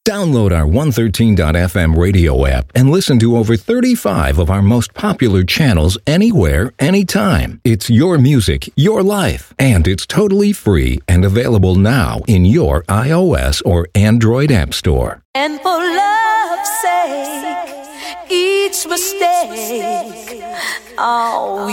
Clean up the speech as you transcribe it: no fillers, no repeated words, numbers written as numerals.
Download our 113.fm radio app and listen to over 35 of our most popular channels anywhere, anytime. It's your music, your life, and it's totally free and available now in your iOS or Android app store. And for love's sake, each mistake, oh,